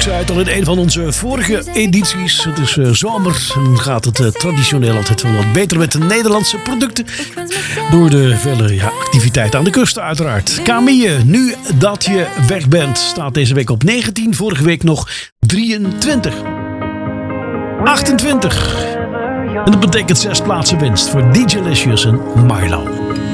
zei het al in een van onze vorige edities. Het is zomer en gaat het traditioneel altijd wel wat beter met de Nederlandse producten. Door de vele activiteiten aan de kust uiteraard. Camille, nu dat je weg bent, staat deze week op 19. Vorige week nog 23. 28. En dat betekent 6 plaatsen winst voor DJ Licious en Milo.